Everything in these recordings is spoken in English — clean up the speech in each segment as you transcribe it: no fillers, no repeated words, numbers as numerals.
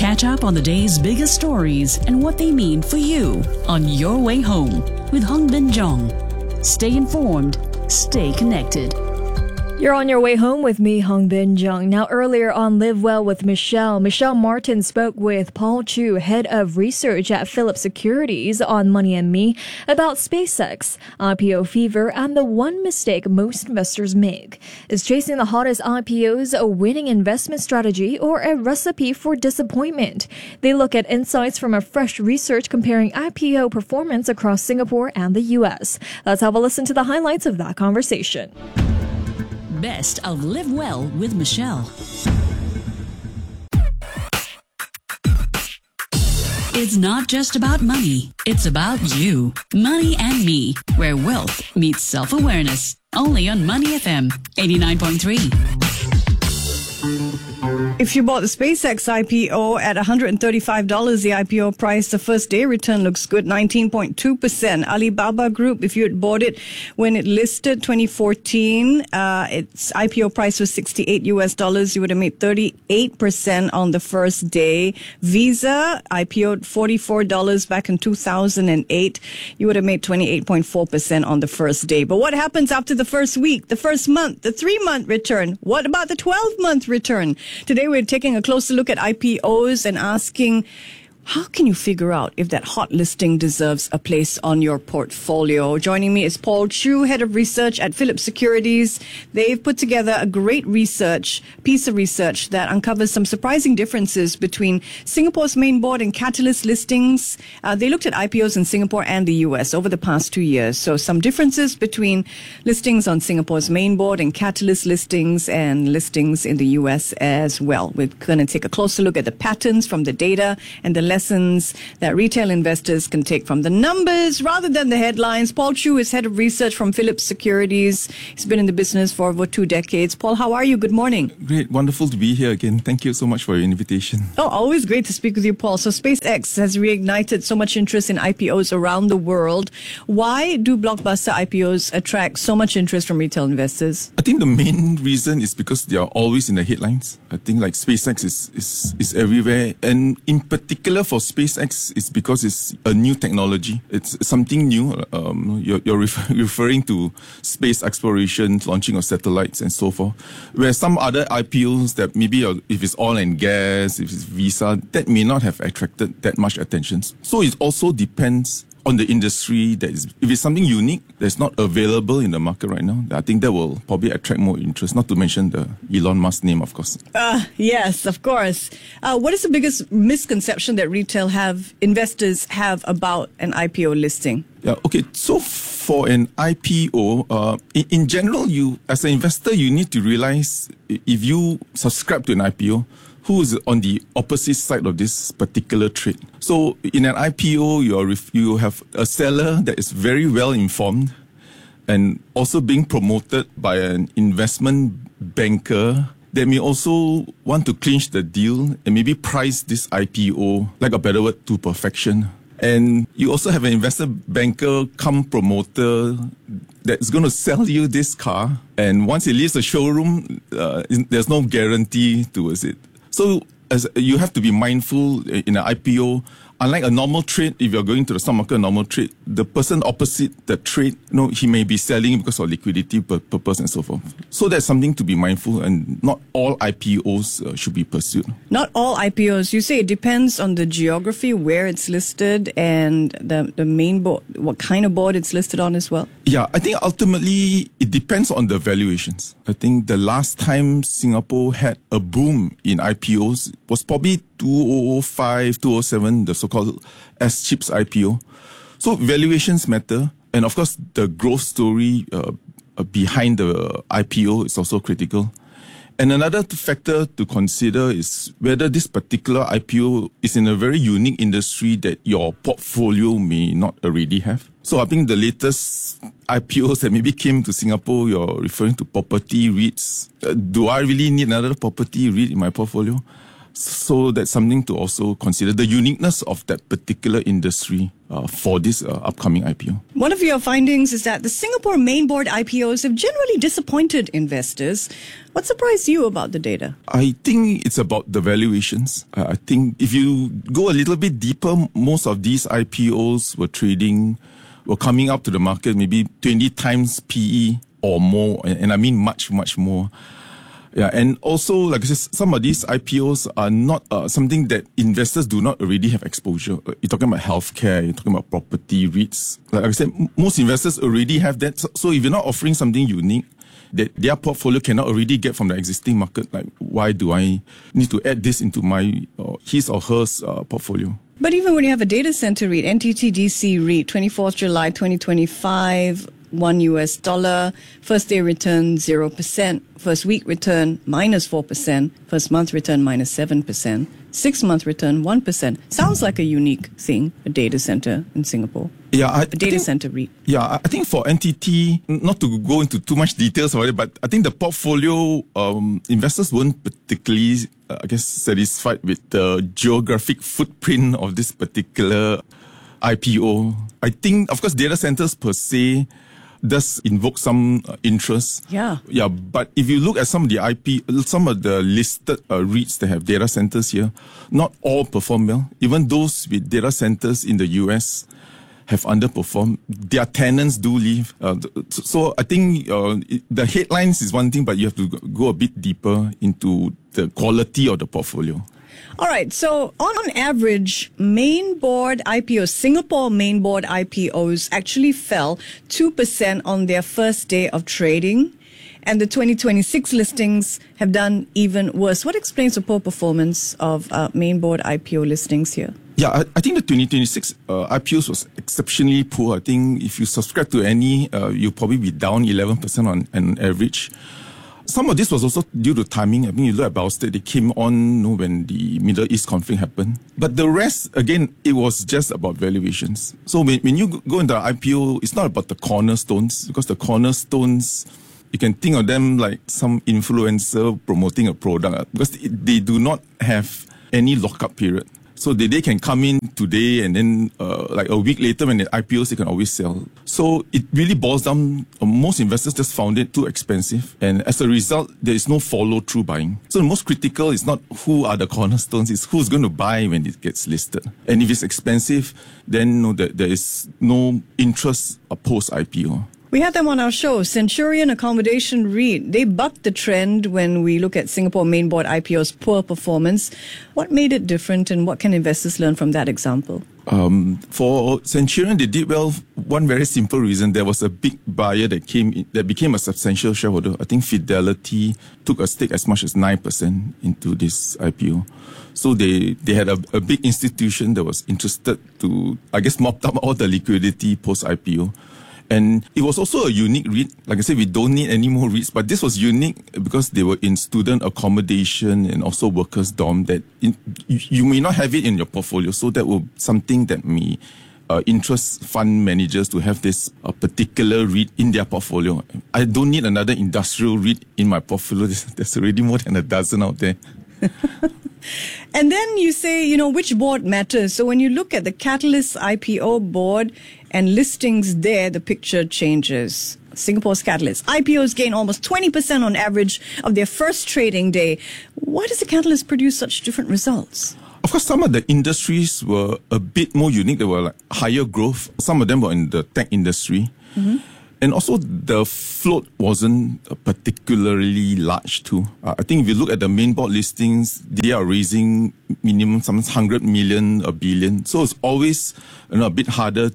Catch up on the day's biggest stories and what they mean for you on Your Way Home with Hung Bin Jong. Stay informed, stay connected. You're on your way home with me, Hung Bin Jung. Now, earlier on Live Well with Michelle Martin spoke with Paul Chu, head of research at Philips Securities, on Money and Me about SpaceX, IPO fever, and the one mistake most investors make. Is chasing the hottest IPOs a winning investment strategy or a recipe for disappointment? They look at insights from a fresh research comparing IPO performance across Singapore and the US. Let's have a listen to the highlights of that conversation. Best of Live Well with Michelle. It's not just about money, it's about you. Money and Me, where wealth meets self-awareness. Only on Money FM 89.3. If you bought the SpaceX IPO at $135, the IPO price, the first day return looks good, 19.2%. Alibaba Group, if you had bought it when it listed 2014, its IPO price was $68, you would have made 38% on the first day. Visa IPO'd $44 back in 2008, you would have made 28.4% on the first day. But what happens after the first week, the first month, the 3-month return? What about the 12-month return? Today we're taking a closer look at IPOs and asking, how can you figure out if that hot listing deserves a place on your portfolio? Joining me is Paul Chu, head of research at Philips Securities. They've put together a great piece of research that uncovers some surprising differences between Singapore's main board and Catalyst listings. They looked at IPOs in Singapore and the US over the past 2 years. So some differences between listings on Singapore's main board and Catalyst listings and listings in the US as well. We're going to take a closer look at the patterns from the data and the lessons that retail investors can take from the numbers rather than the headlines. Paul Chu is head of research from Philips Securities. He's been in the business for over 2 decades. Paul, how are you? Good morning. Great. Wonderful to be here again. Thank you so much for your invitation. Oh, always great to speak with you, Paul. So SpaceX has reignited so much interest in IPOs around the world. Why do blockbuster IPOs attract so much interest from retail investors? I think the main reason is because they are always in the headlines. I think like SpaceX is everywhere. And in particular for SpaceX, it's because it's a new technology. It's something new. You're referring to space exploration, launching of satellites and so forth. Where some other IPOs that maybe if it's oil and gas, if it's Visa, that may not have attracted that much attention. So it also depends on the industry. If it's something unique that's not available in the market right now, I think that will probably attract more interest, not to mention the Elon Musk name, of course. Yes, of course. What is the biggest misconception that investors have about an IPO listing? Yeah, okay. So for an IPO, in general, as an investor, you need to realize if you subscribe to an IPO, who is on the opposite side of this particular trade. So in an IPO, you have a seller that is very well informed and also being promoted by an investment banker that may also want to clinch the deal and maybe price this IPO, like a better word, to perfection. And you also have an investment banker come promoter that's going to sell you this car. And once it leaves the showroom, there's no guarantee towards it. So you have to be mindful in an IPO. Unlike a normal trade, if you're going to the stock market, a normal trade, the person opposite the trade, he may be selling because of liquidity purpose and so forth. So that's something to be mindful, and not all IPOs should be pursued. Not all IPOs. You say it depends on the geography, where it's listed, and the main board, what kind of board it's listed on as well? Yeah, I think ultimately it depends on the valuations. I think the last time Singapore had a boom in IPOs was probably 2005, 2007, the so-called S-Chips IPO. So valuations matter. And of course, the growth story behind the IPO is also critical. And another factor to consider is whether this particular IPO is in a very unique industry that your portfolio may not already have. So I think the latest IPOs that maybe came to Singapore, you're referring to property REITs. Do I really need another property REIT in my portfolio? So that's something to also consider, the uniqueness of that particular industry for this upcoming IPO. One of your findings is that the Singapore main board IPOs have generally disappointed investors. What surprised you about the data? I think it's about the valuations. I think if you go a little bit deeper, most of these IPOs were coming up to the market maybe 20 times PE or more, and I mean much, much more. Yeah, and also, like I said, some of these IPOs are not something that investors do not already have exposure. You're talking about healthcare, you're talking about property, REITs. Like I said, most investors already have that. So if you're not offering something unique that their portfolio cannot already get from the existing market, like why do I need to add this into my his or hers portfolio? But even when you have a data center REIT, NTT-DC REIT, 24th July 2025, $1, first day return 0%, first week return -4%, first month return -7%, 6 month return 1%. Sounds like a unique thing, a data center in Singapore. Yeah, a data center REIT. Yeah, I think for NTT, not to go into too much details about it, but I think the portfolio investors weren't particularly, satisfied with the geographic footprint of this particular IPO. I think, of course, data centers per se does invoke some interest. Yeah. Yeah, but if you look at some of the listed REITs that have data centers here, not all perform well. Even those with data centers in the US have underperformed. Their tenants do leave. So I think the headlines is one thing, but you have to go a bit deeper into the quality of the portfolio. All right. So on average, main board IPOs, Singapore main board IPOs actually fell 2% on their first day of trading. And the 2026 listings have done even worse. What explains the poor performance of main board IPO listings here? Yeah, I think the 2026 IPOs was exceptionally poor. I think if you subscribe to any, you'll probably be down 11% on average. Some of this was also due to timing. I mean, you look at Baostate, they came on when the Middle East conflict happened. But the rest, again, it was just about valuations. So when you go into the IPO, it's not about the cornerstones, because the cornerstones, you can think of them like some influencer promoting a product, because they do not have any lockup period. So they can come in today and then like a week later when the IPOs, they can always sell. So it really boils down, most investors just found it too expensive. And as a result, there is no follow-through buying. So the most critical is not who are the cornerstones, it's who's going to buy when it gets listed. And if it's expensive, then there is no interest post-IPO. We had them on our show, Centurion Accommodation REIT. They bucked the trend when we look at Singapore main board IPO's poor performance. What made it different, and what can investors learn from that example? For Centurion, they did well. One very simple reason: there was a big buyer that came in, that became a substantial shareholder. I think Fidelity took a stake as much as 9% into this IPO. So they had a big institution that was interested to, mop up all the liquidity post-IPO. And it was also a unique REIT. Like I said, we don't need any more REITs, but this was unique because they were in student accommodation and also workers' dorm that you may not have it in your portfolio. So that will something that may interest fund managers to have this particular REIT in their portfolio. I don't need another industrial REIT in my portfolio. There's already more than a dozen out there. And then you say, which board matters. So when you look at the Catalyst IPO board and listings there, the picture changes. Singapore's Catalyst IPOs gain almost 20% on average of their first trading day. Why does the Catalyst produce such different results? Of course, some of the industries were a bit more unique. They were like higher growth. Some of them were in the tech industry. Mm-hmm. And also, the float wasn't particularly large too. I think if you look at the main board listings, they are raising minimum some 100 million, a billion. So it's always a bit harder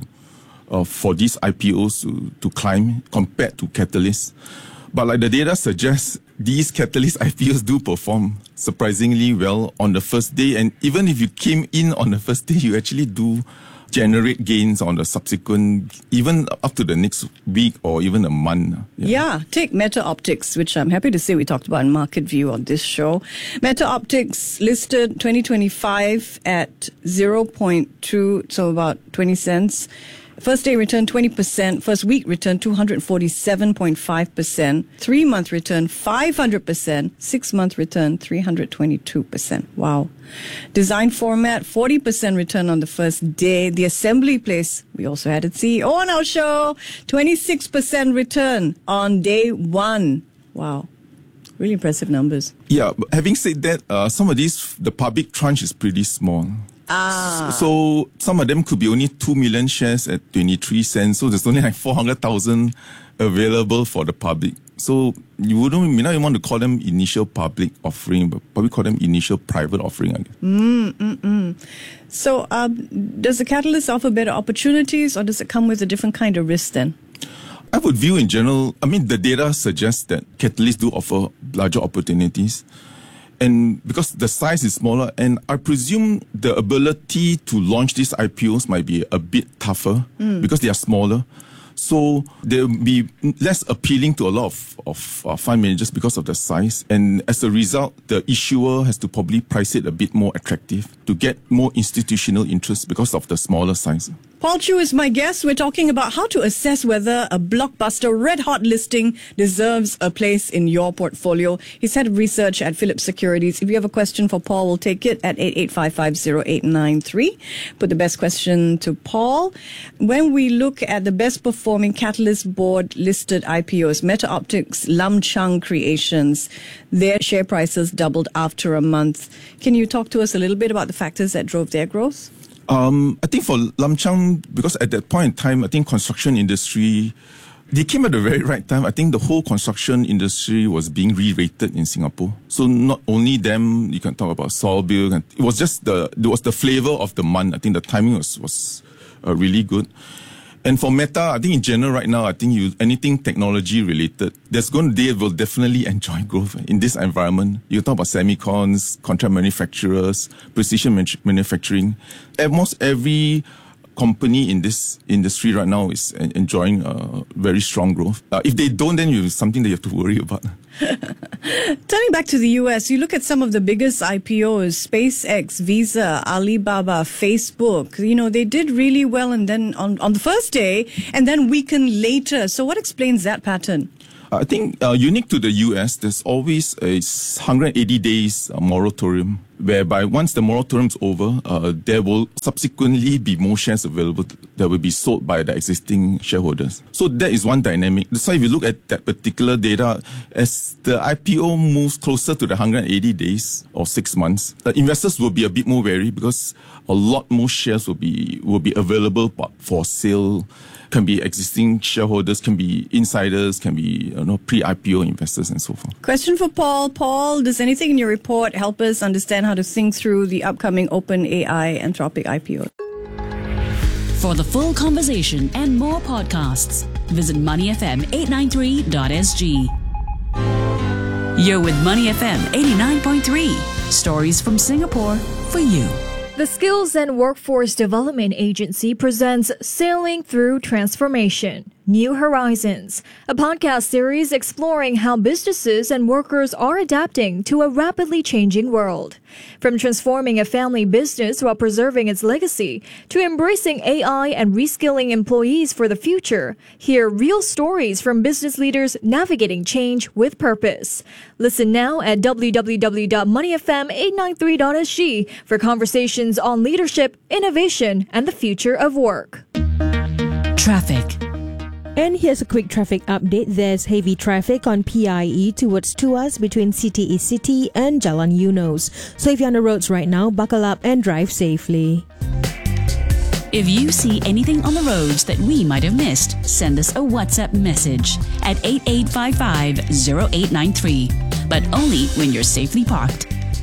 for these IPOs to climb compared to Catalyst. But like the data suggests, these Catalyst IPOs do perform surprisingly well on the first day. And even if you came in on the first day, you actually do generate gains on the subsequent, even up to the next week or even a month. Yeah, take Meta Optics, which I'm happy to say we talked about in Market View on this show. Meta Optics listed 2025 at 0.2, so about 20 cents. First day return 20%, first week return 247.5%, 3-month return 500%, 6-month return 322%. Wow. Design format 40% return on the first day. The assembly place, we also had its CEO on our show, 26% return on day one. Wow. Really impressive numbers. Yeah, but having said that, some of these, the public tranche is pretty small. So some of them could be only 2 million shares at 23 cents. So there's only like 400,000 available for the public. So you may not even want to call them initial public offering, but probably call them initial private offering, I guess. So does the Catalyst offer better opportunities, or does it come with a different kind of risk then? I would view in general, the data suggests that Catalyst do offer larger opportunities. And because the size is smaller, and I presume the ability to launch these IPOs might be a bit tougher because they are smaller. So they'll be less appealing to a lot of fund managers because of the size. And as a result, the issuer has to probably price it a bit more attractive to get more institutional interest because of the smaller size. Paul Chu is my guest. We're talking about how to assess whether a blockbuster red-hot listing deserves a place in your portfolio. He's head of research at Philips Securities. If you have a question for Paul, we'll take it at 88550893. Put the best question to Paul. When we look at the best performing Catalyst board listed IPOs, Meta Optics, Lam Chang Creations, their share prices doubled after a month. Can you talk to us a little bit about the factors that drove their growth? I think for Lam Chang, because at that point in time, I think construction industry, they came at the very right time. I think the whole construction industry was being re-rated in Singapore. So not only them, you can talk about Solbil. It was just the flavor of the month. I think the timing was really good. And for Meta, I think in general right now, I think anything technology related, they will definitely enjoy growth in this environment. You talk about semicons, contract manufacturers, precision manufacturing. Almost every company in this industry right now is enjoying very strong growth. If they don't, then it's something that you have to worry about. Turning back to the US, you look at some of the biggest IPOs, SpaceX, Visa, Alibaba, Facebook. They did really well and then on the first day and then weakened later. So what explains that pattern? I think unique to the US, there's always a 180 days moratorium, whereby once the moratorium is over, there will subsequently be more shares available that will be sold by the existing shareholders. So that is one dynamic. So if you look at that particular data, as the IPO moves closer to the 180 days or 6 months, investors will be a bit more wary because a lot more shares will be available for sale. Can be existing shareholders, can be insiders, can be pre-IPO investors and so forth. Question for Paul. Paul, does anything in your report help us understand how to think through the upcoming OpenAI Anthropic IPO? For the full conversation and more podcasts, visit moneyfm893.sg. You're with Money FM 89.3. Stories from Singapore for you. The Skills and Workforce Development Agency presents Sailing Through Transformation, New Horizons, a podcast series exploring how businesses and workers are adapting to a rapidly changing world. From transforming a family business while preserving its legacy to embracing AI and reskilling employees for the future, hear real stories from business leaders navigating change with purpose. Listen now at www.moneyfm893.sg for conversations on leadership, innovation, and the future of work. Traffic. And here's a quick traffic update. There's heavy traffic on PIE towards Tuas between City East City and Jalan Eunos. So if you're on the roads right now, buckle up and drive safely. If you see anything on the roads that we might have missed, send us a WhatsApp message at 8855-0893. But only when you're safely parked.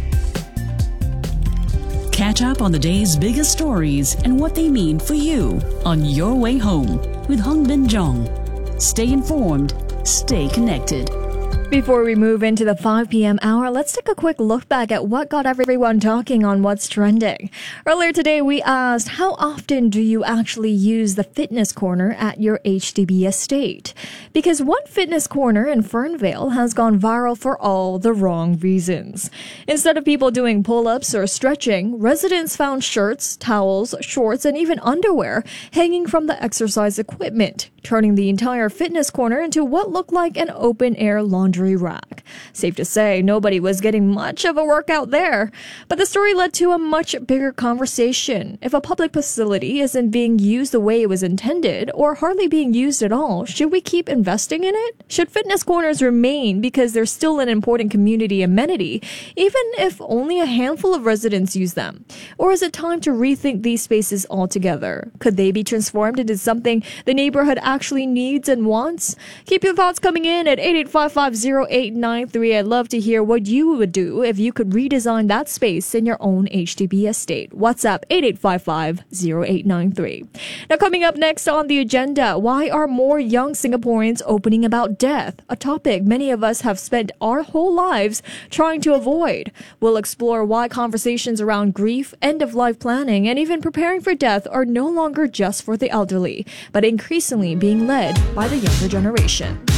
Catch up on the day's biggest stories and what they mean for you on Your Way Home with Hong Bin Jong. Stay informed, stay connected. Before we move into the 5 p.m. hour, let's take a quick look back at what got everyone talking on what's trending. Earlier today, we asked, how often do you actually use the fitness corner at your HDB estate? Because one fitness corner in Fernvale has gone viral for all the wrong reasons. Instead of people doing pull-ups or stretching, residents found shirts, towels, shorts, and even underwear hanging from the exercise equipment, turning the entire fitness corner into what looked like an open-air laundry rack. Safe to say, nobody was getting much of a workout there. But the story led to a much bigger conversation. If a public facility isn't being used the way it was intended, or hardly being used at all, should we keep investing in it? Should fitness corners remain because they're still an important community amenity, even if only a handful of residents use them? Or is it time to rethink these spaces altogether? Could they be transformed into something the neighborhood actually needs and wants? Keep your thoughts coming in at 88550893. I'd love to hear what you would do if you could redesign that space in your own HDB estate. WhatsApp 88550893. Now, coming up next on the agenda, why are more young Singaporeans opening about death? A topic many of us have spent our whole lives trying to avoid. We'll explore why conversations around grief, end-of-life planning, and even preparing for death are no longer just for the elderly, but increasingly being led by the younger generation.